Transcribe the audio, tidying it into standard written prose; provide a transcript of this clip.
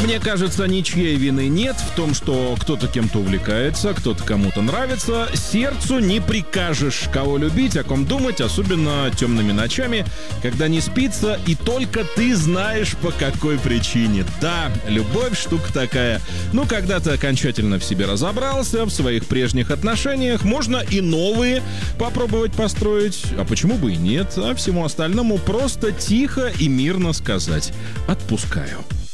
Мне кажется, ничьей вины нет в том, что кто-то кем-то увлекается, кто-то кому-то нравится. Сердцу не прикажешь, кого любить, о ком думать, особенно темными ночами, когда не спится, и только ты знаешь, по какой причине. Да, любовь штука такая. Но когда ты окончательно в себе разобрался, в своих прежних отношениях, можно и новые попробовать построить. А почему бы и нет? А всему остальному просто тихо и мирно сказать: отпускаю.